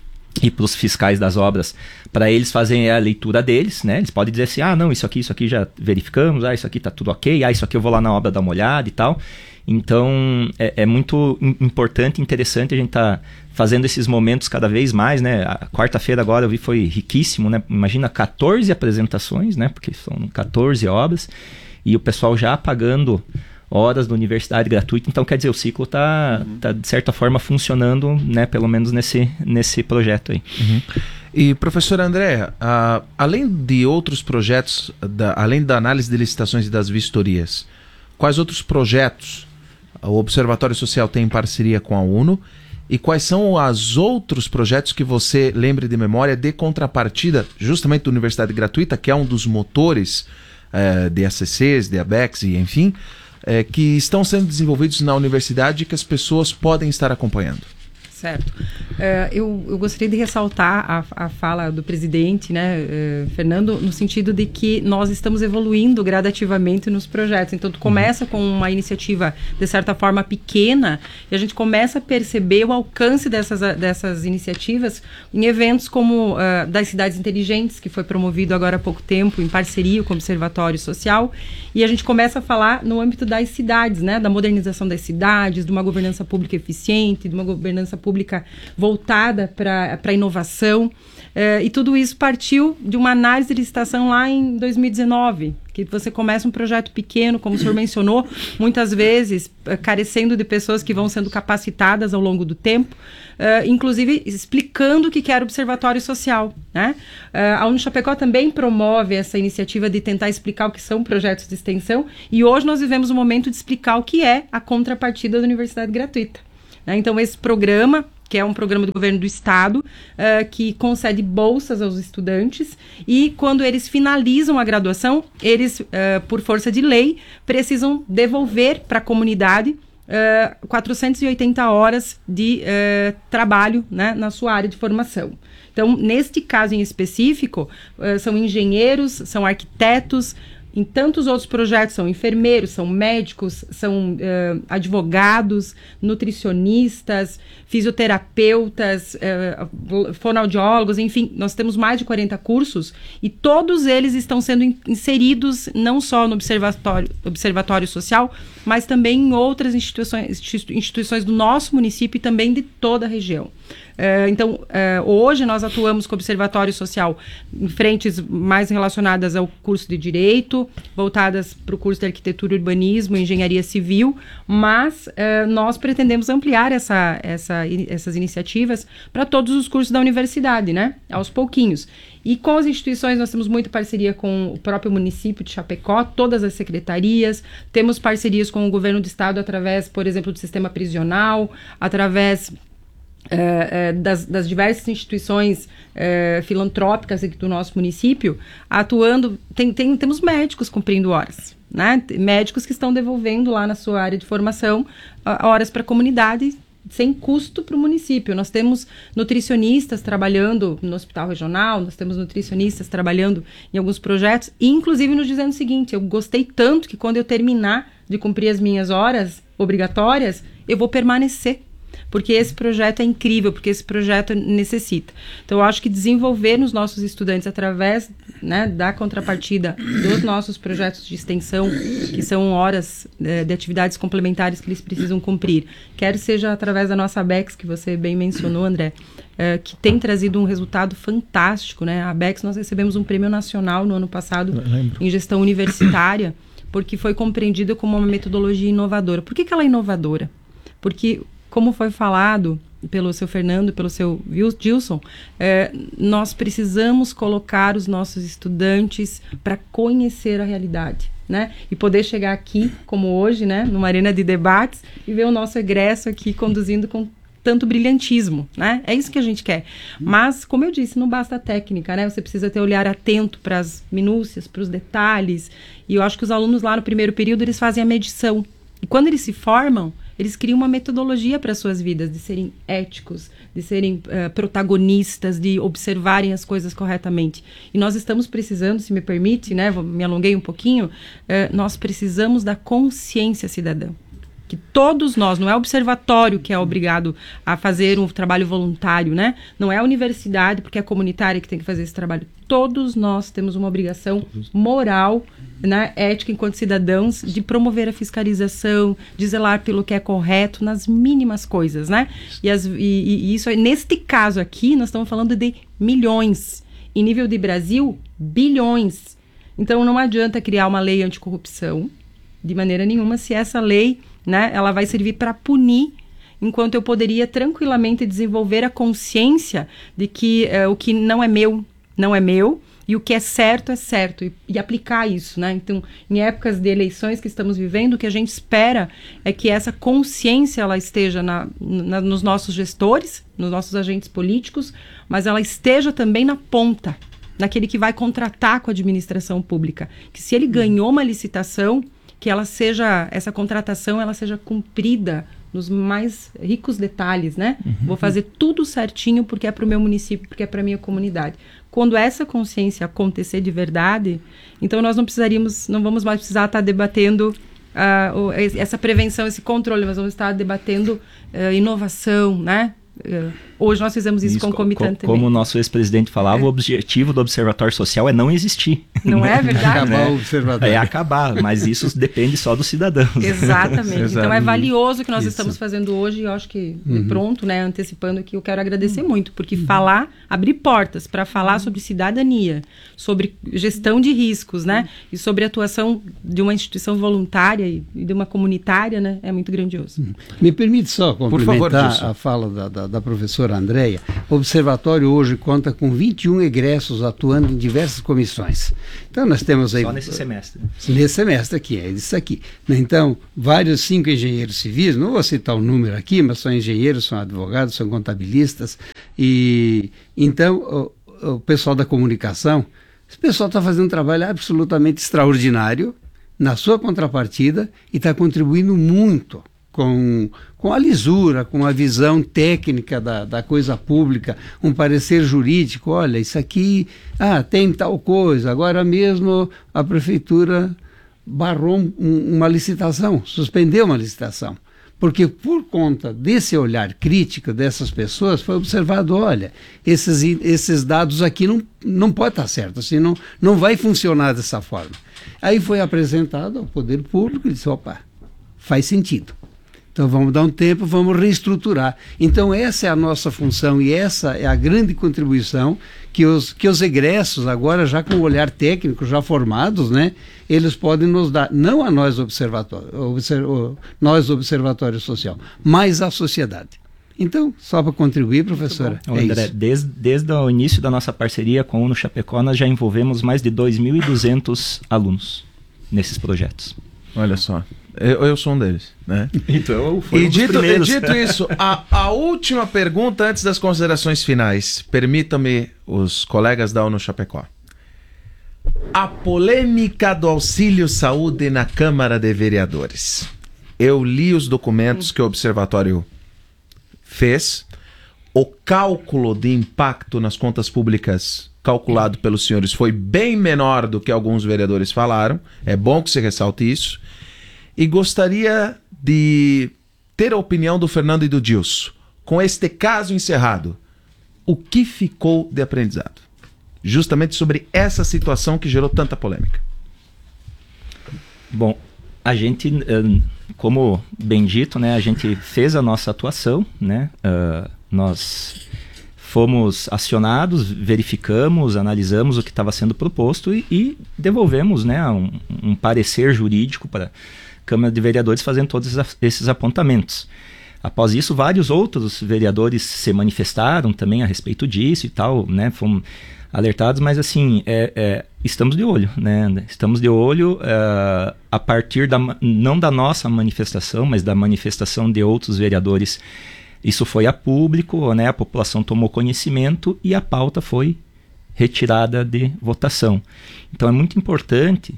[SPEAKER 6] e para os fiscais das obras, para eles fazerem a leitura deles, né? Eles podem dizer assim, ah, não, isso aqui, isso aqui já verificamos, ah, isso aqui tá tudo ok, ah, isso aqui eu vou lá na obra dar uma olhada e tal. Então, é, é muito importante e interessante a gente tá fazendo esses momentos cada vez mais, né? A quarta-feira agora eu vi foi riquíssimo, né? Imagina quatorze apresentações, né? Porque são quatorze obras, e o pessoal já pagando horas da universidade gratuita, então quer dizer, o ciclo está uhum. tá, de certa forma funcionando, né, pelo menos nesse, nesse projeto aí.
[SPEAKER 4] Uhum. E professora Andréa, uh, além de outros projetos, da, além da análise de licitações e das vistorias, quais outros projetos o Observatório Social tem em parceria com a UNO, e quais são os outros projetos que você lembre de memória de contrapartida, justamente da Universidade Gratuita, que é um dos motores uh, de A C Cs, de ABECS e enfim, É, que estão sendo desenvolvidos na universidade e que as pessoas podem estar acompanhando?
[SPEAKER 20] Certo. Uh, eu, eu gostaria de ressaltar a, a fala do presidente, né, uh, Fernando, no sentido de que nós estamos evoluindo gradativamente nos projetos. Então, tu começa uhum. com uma iniciativa, de certa forma, pequena, e a gente começa a perceber o alcance dessas, dessas iniciativas em eventos como uh, das Cidades Inteligentes, que foi promovido agora há pouco tempo, em parceria com o Observatório Social, e a gente começa a falar no âmbito das cidades, né, da modernização das cidades, de uma governança pública eficiente, de uma governança pública pública voltada para a inovação, eh, e tudo isso partiu de uma análise de licitação lá em dois mil e dezenove, Que você começa um projeto pequeno, como o senhor mencionou, muitas vezes carecendo de pessoas que vão sendo capacitadas ao longo do tempo, uh, inclusive explicando o que era o observatório social, né? Uh, a Unichapecó também promove essa iniciativa de tentar explicar o que são projetos de extensão, e hoje nós vivemos o momento de explicar o que é a contrapartida da universidade gratuita, né? Então esse programa, que é um programa do governo do estado, uh, que concede bolsas aos estudantes, e quando eles finalizam a graduação, eles, uh, por força de lei, precisam devolver para a comunidade uh, quatrocentas e oitenta horas de uh, trabalho, né, na sua área de formação. Então, neste caso em específico, uh, são engenheiros, são arquitetos. Em tantos outros projetos são enfermeiros, são médicos, são uh, advogados, nutricionistas, fisioterapeutas, uh, fonoaudiólogos, enfim, nós temos mais de quarenta cursos e todos eles estão sendo in- inseridos não só no observatório, observatório social, mas também em outras instituições, instituições do nosso município e também de toda a região. Uh, então, uh, hoje nós atuamos com o Observatório Social em frentes mais relacionadas ao curso de Direito, voltadas para o curso de Arquitetura e Urbanismo, Engenharia Civil, mas uh, nós pretendemos ampliar essa, essa, essas iniciativas para todos os cursos da universidade, né? Aos pouquinhos. E com as instituições nós temos muita parceria com o próprio município de Chapecó, todas as secretarias, temos parcerias com o governo do estado através, por exemplo, do sistema prisional, através Uh, uh, das, das diversas instituições uh, filantrópicas aqui do nosso município, atuando, tem, tem, temos médicos cumprindo horas, né? Médicos que estão devolvendo lá na sua área de formação uh, horas para a comunidade sem custo para o município. Nós temos nutricionistas trabalhando no hospital regional, nós temos nutricionistas trabalhando em alguns projetos, e inclusive nos dizendo o seguinte: eu gostei tanto que quando eu terminar de cumprir as minhas horas obrigatórias, eu vou permanecer, porque esse projeto é incrível, porque esse projeto necessita. Então, eu acho que desenvolver nos nossos estudantes, através, né, da contrapartida dos nossos projetos de extensão, que são horas é, de atividades complementares que eles precisam cumprir, quer seja através da nossa ABEX, que você bem mencionou, André, é, que tem trazido um resultado fantástico, né? A ABEX, nós recebemos um prêmio nacional no ano passado em gestão universitária, porque foi compreendida como uma metodologia inovadora. Por que que ela é inovadora? Porque, como foi falado pelo seu Fernando, pelo seu Gilson, é, nós precisamos colocar os nossos estudantes para conhecer a realidade, né? E poder chegar aqui, como hoje, né, numa arena de debates, e ver o nosso egresso aqui conduzindo com tanto brilhantismo, né? É isso que a gente quer. Mas, como eu disse, não basta a técnica, né? Você precisa ter um olhar atento para as minúcias, para os detalhes. E eu acho que os alunos lá no primeiro período, eles fazem a medição. E quando eles se formam, eles criam uma metodologia para as suas vidas, de serem éticos, de serem uh, protagonistas, de observarem as coisas corretamente. E nós estamos precisando, se me permite, né, vou, me alonguei um pouquinho, uh, nós precisamos da consciência cidadã. Que todos nós, não é o observatório que é obrigado a fazer um trabalho voluntário, né? Não é a universidade, porque é a comunitária que tem que fazer esse trabalho. Todos nós temos uma obrigação moral, né, ética enquanto cidadãos, de promover a fiscalização, de zelar pelo que é correto nas mínimas coisas, né? E, as, e, e isso, neste caso aqui, nós estamos falando de milhões. Em nível de Brasil, bilhões. Então não adianta criar uma lei anticorrupção, de maneira nenhuma, se essa lei, né, ela vai servir para punir, enquanto eu poderia tranquilamente desenvolver a consciência de que uh, o que não é meu, não é meu, e o que é certo é certo, e, e aplicar isso, né? Então, em épocas de eleições que estamos vivendo, o que a gente espera é que essa consciência ela esteja na, na, nos nossos gestores, nos nossos agentes políticos, mas ela esteja também na ponta, naquele que vai contratar com a administração pública, que se ele ganhou uma licitação, que ela seja, essa contratação, ela seja cumprida nos mais ricos detalhes, né? Uhum. Vou fazer tudo certinho porque é para o meu município, porque é para a minha comunidade. Quando essa consciência acontecer de verdade, então nós não precisaríamos, não vamos mais precisar estar debatendo uh, essa prevenção, esse controle, mas vamos estar debatendo uh, inovação, né? Uh, hoje nós fizemos isso, isso concomitantemente.
[SPEAKER 6] Como o nosso ex-presidente falava, é. o objetivo do Observatório Social é não existir.
[SPEAKER 20] Não é verdade?
[SPEAKER 7] Acabar
[SPEAKER 6] né?
[SPEAKER 7] o Observatório.
[SPEAKER 6] É acabar, mas isso depende só dos cidadãos.
[SPEAKER 20] Exatamente. Então é valioso o que nós
[SPEAKER 6] isso.
[SPEAKER 20] estamos fazendo hoje e eu acho que uhum. pronto, né, antecipando aqui, eu quero agradecer uhum. muito, porque uhum. falar, abrir portas para falar sobre cidadania, sobre gestão de riscos, né, e sobre a atuação de uma instituição voluntária e de uma comunitária, né, é muito grandioso.
[SPEAKER 7] Uhum. Me permite só complementar
[SPEAKER 4] favor,
[SPEAKER 7] a fala da, da, da professora Andréia. O Observatório hoje conta com vinte e um egressos atuando em diversas comissões. Então nós temos aí...
[SPEAKER 6] Só nesse semestre.
[SPEAKER 7] Nesse semestre aqui, é isso aqui. Então, vários cinco engenheiros civis, não vou citar o número aqui, mas são engenheiros, são advogados, são contabilistas. E então, o, o pessoal da comunicação, esse pessoal está fazendo um trabalho absolutamente extraordinário na sua contrapartida e está contribuindo muito com, com a lisura, com a visão técnica da, da coisa pública, um parecer jurídico. Olha, isso aqui, ah, tem tal coisa. Agora mesmo a prefeitura barrou um, uma licitação, suspendeu uma licitação. Porque por conta desse olhar crítico dessas pessoas foi observado, olha, esses, esses dados aqui não, não pode estar certo, assim, não, não vai funcionar dessa forma. Aí foi apresentado ao poder público e disse, opa, faz sentido. Então vamos dar um tempo, vamos reestruturar. Então essa é a nossa função e essa é a grande contribuição que os, que os egressos, agora já com o olhar técnico, já formados, né, eles podem nos dar, não a nós observatório, observ, nós observatório social, mas à sociedade. Então, só para contribuir, professora,
[SPEAKER 6] é André,
[SPEAKER 7] isso.
[SPEAKER 6] Desde, desde o início da nossa parceria com a UNO Chapecó, nós já envolvemos mais de dois mil e duzentos alunos nesses projetos.
[SPEAKER 4] Olha só, eu, eu sou um deles, né?
[SPEAKER 6] Então, foi
[SPEAKER 4] e
[SPEAKER 6] um dos
[SPEAKER 4] dito,
[SPEAKER 6] primeiros.
[SPEAKER 4] E dito isso, a, a última pergunta antes das considerações finais. Permitam-me os colegas da ONU Chapecó. A polêmica do auxílio saúde na Câmara de Vereadores. Eu li os documentos que o Observatório fez. O cálculo de impacto nas contas públicas calculado pelos senhores foi bem menor do que alguns vereadores falaram. É bom que se ressalte isso. E gostaria de ter a opinião do Fernando e do Dilson. Com este caso encerrado, o que ficou de aprendizado? Justamente sobre essa situação que gerou tanta polêmica.
[SPEAKER 6] Bom, a gente, como bem dito, né, a gente fez a nossa atuação, né, uh, nós fomos acionados, verificamos, analisamos o que estava sendo proposto e, e devolvemos, né, um, um parecer jurídico para a Câmara de Vereadores fazendo todos esses apontamentos. Após isso, vários outros vereadores se manifestaram também a respeito disso e tal, né, fomos alertados, mas assim, é, é, estamos de olho, né, estamos de olho uh, a partir da, não da nossa manifestação, mas da manifestação de outros vereadores. Isso foi a público, né, a população tomou conhecimento e a pauta foi retirada de votação. Então é muito importante,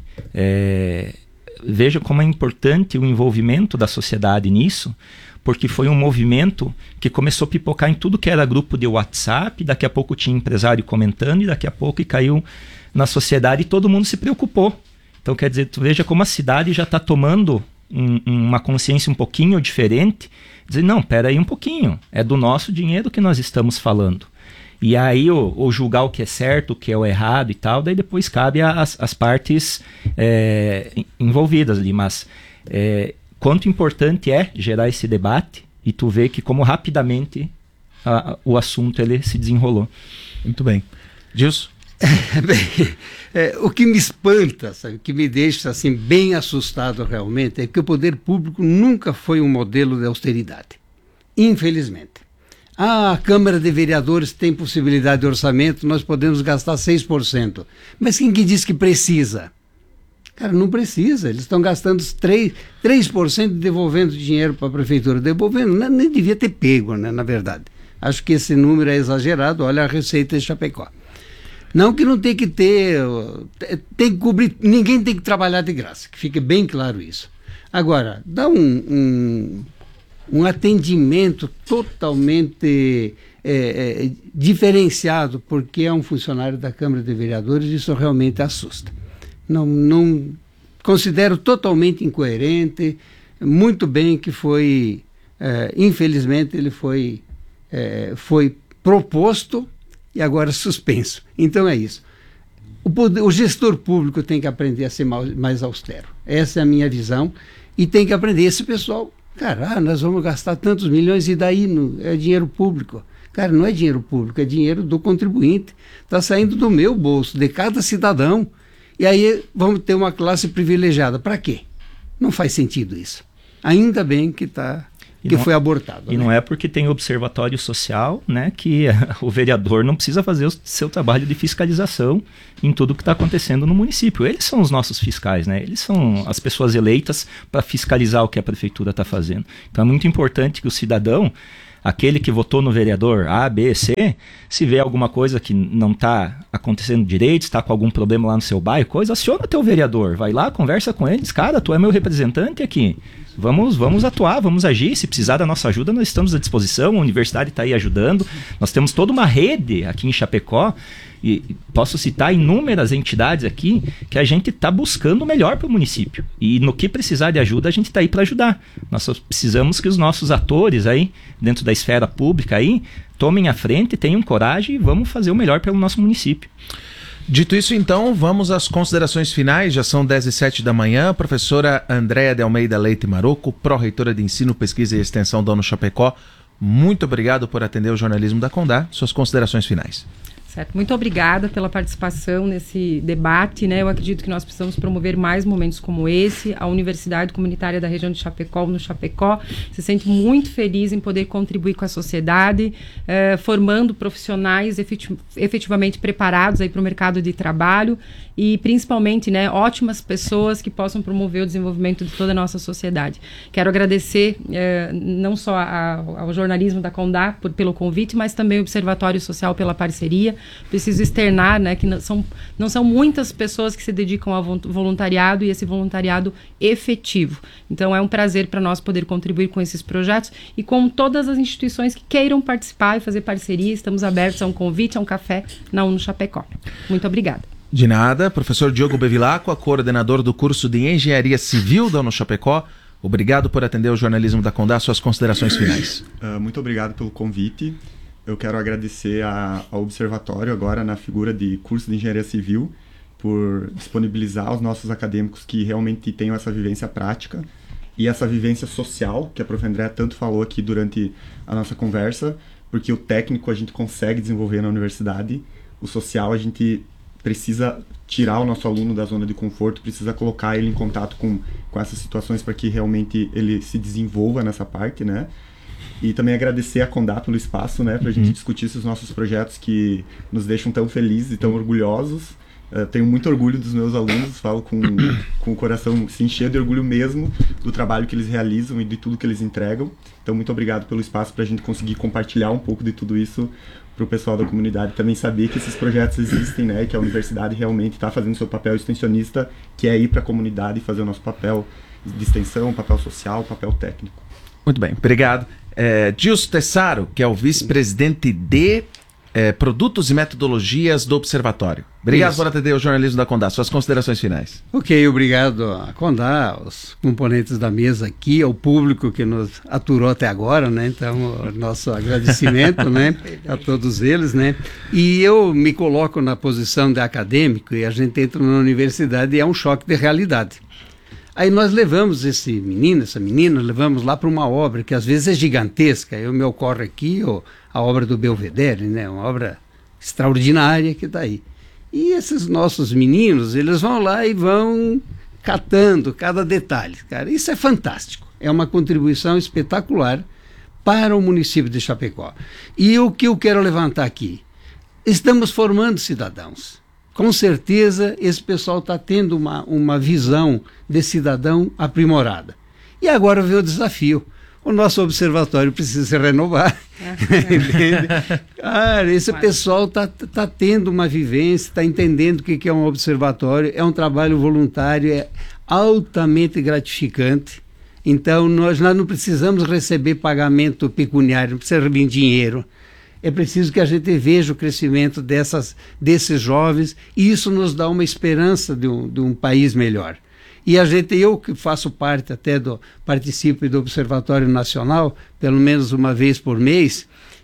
[SPEAKER 6] é, veja como é importante o envolvimento da sociedade nisso, porque foi um movimento que começou a pipocar em tudo que era grupo de WhatsApp, daqui a pouco tinha empresário comentando e daqui a pouco e caiu na sociedade e todo mundo se preocupou. Então quer dizer, tu veja como a cidade já está tomando um, uma consciência um pouquinho diferente, dizer, não, pera aí um pouquinho, é do nosso dinheiro que nós estamos falando. E aí o, o julgar o que é certo, o que é o errado e tal, daí depois cabe às as partes é, envolvidas ali, mas é, quanto importante é gerar esse debate e tu vê que como rapidamente a, o assunto ele se desenrolou.
[SPEAKER 4] Muito bem. Gilson?
[SPEAKER 7] É, bem, é, o que me espanta, sabe, o que me deixa assim, bem assustado realmente, é que o poder público nunca foi um modelo de austeridade. Infelizmente. Ah, a Câmara de Vereadores tem possibilidade de orçamento, nós podemos gastar seis por cento. Mas quem que diz que precisa? Cara, não precisa, eles estão gastando três por cento devolvendo dinheiro para a prefeitura. Devolvendo, não, nem devia ter pego, né, na verdade. Acho que esse número é exagerado, olha a receita de Chapecó. Não que não tem que ter, tem que cobrir, ninguém tem que trabalhar de graça, que fique bem claro isso. Agora, dá um, um, um atendimento totalmente é, é, diferenciado, porque é um funcionário da Câmara de Vereadores, isso realmente assusta. Não, não considero totalmente incoerente, muito bem que foi, é, infelizmente ele foi é, foi proposto e agora suspenso. Então é isso. O, poder, o gestor público tem que aprender a ser mais, mais austero. Essa é a minha visão. E tem que aprender. Esse pessoal, cara, ah, nós vamos gastar tantos milhões e daí no, é dinheiro público. Cara, não é dinheiro público, é dinheiro do contribuinte. Está saindo do meu bolso, de cada cidadão. E aí vamos ter uma classe privilegiada. Para quê? Não faz sentido isso. Ainda bem que está... que não, foi abortado.
[SPEAKER 6] E
[SPEAKER 7] né?
[SPEAKER 6] não é porque tem observatório social, né, que o vereador não precisa fazer o seu trabalho de fiscalização em tudo que está acontecendo no município. Eles são os nossos fiscais, né? Eles são as pessoas eleitas para fiscalizar o que a prefeitura está fazendo. Então é muito importante que o cidadão, aquele que votou no vereador A, B, C, se vê alguma coisa que não está acontecendo direito, está com algum problema lá no seu bairro, coisa, aciona teu vereador, vai lá, conversa com eles, cara, tu é meu representante aqui. Vamos, vamos atuar, vamos agir. Se precisar da nossa ajuda, nós estamos à disposição. A universidade está aí ajudando. Nós temos toda uma rede aqui em Chapecó. E posso citar inúmeras entidades aqui que a gente está buscando o melhor para o município. E no que precisar de ajuda, a gente está aí para ajudar. Nós só precisamos que os nossos atores aí, dentro da esfera pública aí, tomem a frente, tenham coragem e vamos fazer o melhor pelo nosso município.
[SPEAKER 4] Dito isso, então, vamos às considerações finais. Já são dez e sete da manhã. Professora Andréa de Almeida Leite Maroco, pró-reitora de Ensino, Pesquisa e Extensão da UNO Chapecó, muito obrigado por atender o jornalismo da Condá. Suas considerações finais.
[SPEAKER 20] Certo. Muito obrigada pela participação nesse debate, né? Eu acredito que nós precisamos promover mais momentos como esse. A Universidade Comunitária da região de Chapecó, no Chapecó, se sente muito feliz em poder contribuir com a sociedade, eh, formando profissionais efetiv- efetivamente preparados aí para o mercado de trabalho e principalmente, né, ótimas pessoas que possam promover o desenvolvimento de toda a nossa sociedade. Quero agradecer eh, não só a, ao jornalismo da Condá por, pelo convite, mas também ao Observatório Social pela parceria. Preciso externar, né, que não são, não são muitas pessoas que se dedicam ao voluntariado e esse voluntariado efetivo. Então é um prazer para nós poder contribuir com esses projetos e com todas as instituições que queiram participar e fazer parceria. Estamos abertos a um convite, a um café na UNO Chapecó. Muito obrigada.
[SPEAKER 4] De nada. Professor Diogo Bevilacqua, coordenador do curso de Engenharia Civil da UNO Chapecó, obrigado por atender o jornalismo da Condá. Suas considerações finais.
[SPEAKER 5] Uh, muito obrigado pelo convite. Eu quero agradecer a, ao Observatório, agora na figura de curso de Engenharia Civil, por disponibilizar aos nossos acadêmicos que realmente tenham essa vivência prática e essa vivência social, que a prof Andréa tanto falou aqui durante a nossa conversa, porque o técnico a gente consegue desenvolver na universidade, o social a gente precisa tirar o nosso aluno da zona de conforto, precisa colocar ele em contato com, com essas situações para que realmente ele se desenvolva nessa parte, né? E também agradecer a Condá pelo espaço, né, para a uhum. gente discutir esses nossos projetos que nos deixam tão felizes e tão orgulhosos. Uh, tenho muito orgulho dos meus alunos, falo com, com o coração se encher de orgulho mesmo do trabalho que eles realizam e de tudo que eles entregam. Então, muito obrigado pelo espaço para a gente conseguir compartilhar um pouco de tudo isso para o pessoal da comunidade. Também saber que esses projetos existem, né, que a universidade realmente está fazendo seu papel extensionista, que é ir para a comunidade e fazer o nosso papel de extensão, papel social, papel técnico.
[SPEAKER 4] Muito bem, obrigado. É, Gilson Tessaro, que é o vice-presidente de é, Produtos e Metodologias do Observatório. Obrigado Isso. por atender o jornalismo da Condá. Suas considerações finais.
[SPEAKER 7] Ok, obrigado a Condá, aos componentes da mesa aqui, ao público que nos aturou até agora, né? Então, nosso agradecimento, né, a todos eles, né? E eu me coloco na posição de acadêmico e a gente entra na universidade e é um choque de realidade. Aí nós levamos esse menino, essa menina, levamos lá para uma obra que às vezes é gigantesca. Eu me ocorre aqui ó, a obra do Belvedere, né? Uma obra extraordinária que está aí. E esses nossos meninos, eles vão lá e vão catando cada detalhe. Cara, isso é fantástico. É uma contribuição espetacular para o município de Chapecó. E o que eu quero levantar aqui? Estamos formando cidadãos. Com certeza esse pessoal está tendo uma, uma visão de cidadão aprimorada. E agora vem o desafio. O nosso observatório precisa se renovar. Entende? Cara, esse pessoal está tá tendo uma vivência, está entendendo o que, que é um observatório, é um trabalho voluntário, é altamente gratificante. Então, nós, nós não precisamos receber pagamento pecuniário, não precisa receber dinheiro. É preciso que a gente veja o crescimento dessas, desses jovens e isso nos dá uma esperança de um, de um país melhor. E a gente, eu que faço parte até do, participo do Observatório Nacional, pelo menos uma vez por mês,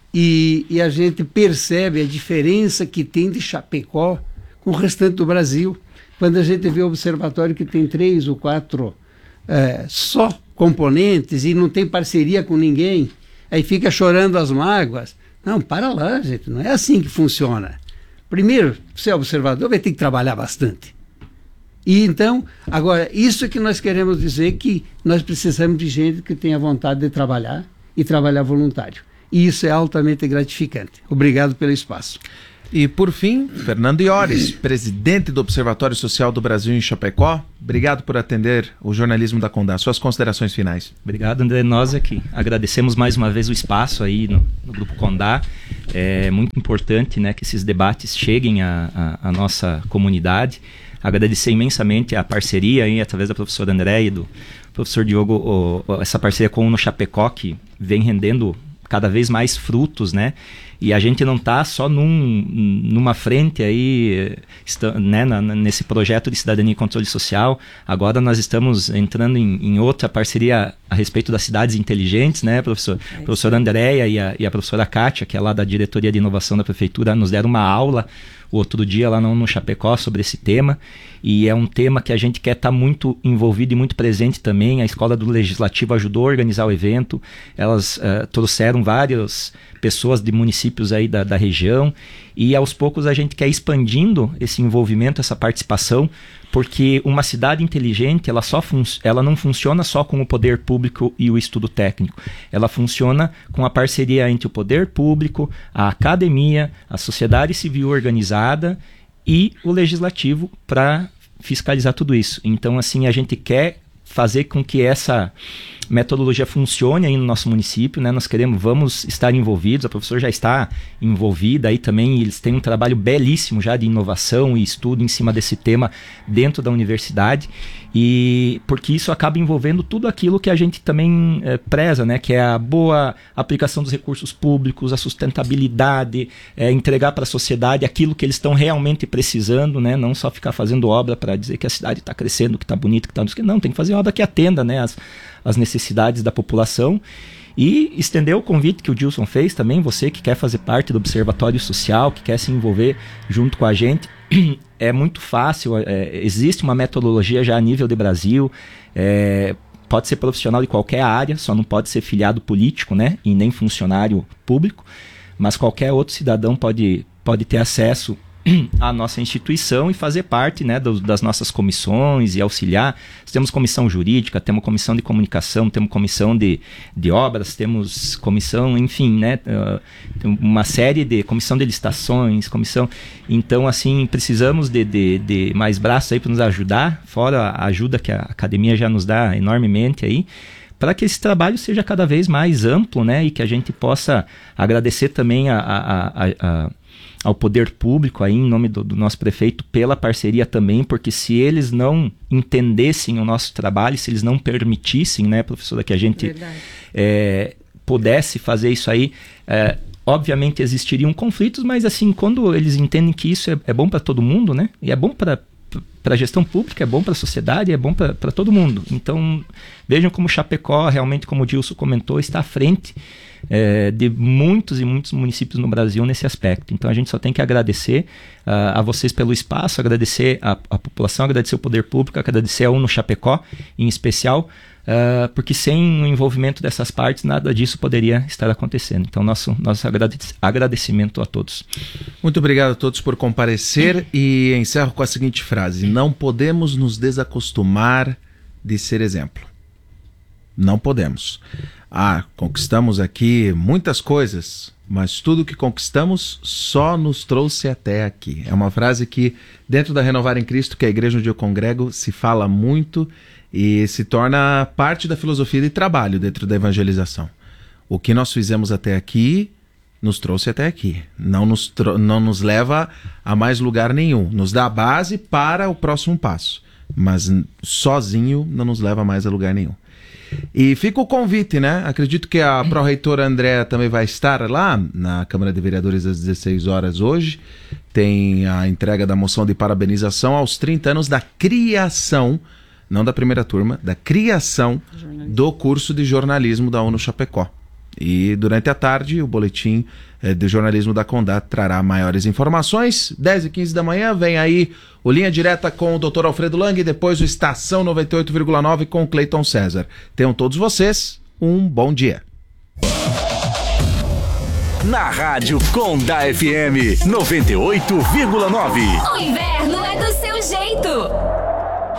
[SPEAKER 7] e, e a gente percebe a diferença que tem de Chapecó com o restante do Brasil. Quando a gente vê o observatório que tem três ou quatro é, só componentes e não tem parceria com ninguém, aí fica chorando as mágoas. Não, para lá, gente, não é assim que funciona. Primeiro, você é observador, vai ter que trabalhar bastante. E então, agora, isso é que nós queremos dizer, que nós precisamos de gente que tenha vontade de trabalhar e trabalhar voluntário. E isso é altamente gratificante. Obrigado pelo espaço.
[SPEAKER 4] E por fim, Fernando Iores, presidente do Observatório Social do Brasil em Chapecó. Obrigado por atender o jornalismo da Condá. Suas considerações finais.
[SPEAKER 6] Obrigado, André. Nós aqui agradecemos mais uma vez o espaço aí no, no Grupo Condá. É muito importante, né, que esses debates cheguem à, à, à nossa comunidade. Agradecer imensamente a parceria aí, através da professora André e do professor Diogo, o, o, essa parceria com o Uno Chapecó, que vem rendendo cada vez mais frutos, né? E a gente não está só num, numa frente aí, está, né, na, nesse projeto de cidadania e controle social. Agora nós estamos entrando em, em outra parceria a respeito das cidades inteligentes, né, professor? É a professora Andréia e a, e a professora Kátia, que é lá da Diretoria de Inovação da Prefeitura, nos deram uma aula o outro dia lá no, no Chapecó sobre esse tema, e é um tema que a gente quer estar tá muito envolvido e muito presente também. A Escola do Legislativo ajudou a organizar o evento, elas uh, trouxeram várias pessoas de municípios aí da, da região, e aos poucos a gente quer expandindo esse envolvimento, essa participação, porque uma cidade inteligente, ela, só fun- ela não funciona só com o poder público e o estudo técnico, ela funciona com a parceria entre o poder público, a academia, a sociedade civil organizada e o legislativo para fiscalizar tudo isso. Então, assim, a gente quer fazer com que essa metodologia funcione aí no nosso município, né? Nós queremos, vamos estar envolvidos, a professora já está envolvida aí também, eles têm um trabalho belíssimo já de inovação e estudo em cima desse tema dentro da universidade, e porque isso acaba envolvendo tudo aquilo que a gente também é, preza, né? Que é a boa aplicação dos recursos públicos, a sustentabilidade, é, entregar para a sociedade aquilo que eles estão realmente precisando, né? Não só ficar fazendo obra para dizer que a cidade está crescendo, que está bonita, que está... Não, tem que fazer obra que atenda, né, as, as necessidades da população. E estender o convite que o Dilson fez também, você que quer fazer parte do Observatório Social, que quer se envolver junto com a gente, é muito fácil, é, existe uma metodologia já a nível de Brasil, é, pode ser profissional de qualquer área, só não pode ser filiado político, né, e nem funcionário público, mas qualquer outro cidadão pode, pode ter acesso à nossa instituição e fazer parte, né, do, das nossas comissões e auxiliar. Temos comissão jurídica, temos comissão de comunicação, temos comissão de, de obras, temos comissão, enfim, né, uh, uma série de comissão de licitações, comissão. Então, assim, precisamos de, de, de mais braços aí para nos ajudar, fora a ajuda que a academia já nos dá enormemente aí, para que esse trabalho seja cada vez mais amplo, né, e que a gente possa agradecer também a, a, a, a ao poder público aí, em nome do, do nosso prefeito, pela parceria também, porque se eles não entendessem o nosso trabalho, se eles não permitissem, né, professora, que a gente é, pudesse fazer isso aí, é, obviamente existiriam conflitos, mas assim, quando eles entendem que isso é, é bom para todo mundo, né, e é bom para para a gestão pública, é bom para a sociedade, é bom para todo mundo. Então, vejam como Chapecó, realmente, como o Dilson comentou, está à frente é, de muitos e muitos municípios no Brasil nesse aspecto. Então, a gente só tem que agradecer uh, a vocês pelo espaço, agradecer a, a população, agradecer o poder público, agradecer a Uno Chapecó, em especial, Uh, porque sem o envolvimento dessas partes, nada disso poderia estar acontecendo. Então, nosso, nosso agradecimento a todos.
[SPEAKER 4] Muito obrigado a todos por comparecer e encerro com a seguinte frase: não podemos nos desacostumar de ser exemplo. Não podemos. Ah, conquistamos aqui muitas coisas, mas tudo que conquistamos só nos trouxe até aqui. É uma frase que, dentro da Renovar em Cristo, que é a igreja onde eu congrego, se fala muito e se torna parte da filosofia de trabalho dentro da evangelização. O que nós fizemos até aqui nos trouxe até aqui. Não nos, tro- não nos leva a mais lugar nenhum. Nos dá a base para o próximo passo. Mas sozinho não nos leva mais a lugar nenhum. E fica o convite, né? Acredito que a pró-reitora Andréa também vai estar lá na Câmara de Vereadores às dezesseis horas hoje. Tem a entrega da moção de parabenização aos trinta anos da criação, não da primeira turma, da criação do curso de jornalismo da Uno Chapecó. E durante a tarde, o boletim eh, de jornalismo da Condá trará maiores informações. dez e quinze da manhã, vem aí o Linha Direta com o doutor Alfredo Lang, e depois o Estação noventa e oito vírgula nove com o Cleiton César. Tenham todos vocês um bom dia.
[SPEAKER 8] Na Rádio Condá F M noventa e oito vírgula nove.
[SPEAKER 9] O inverno é do seu jeito.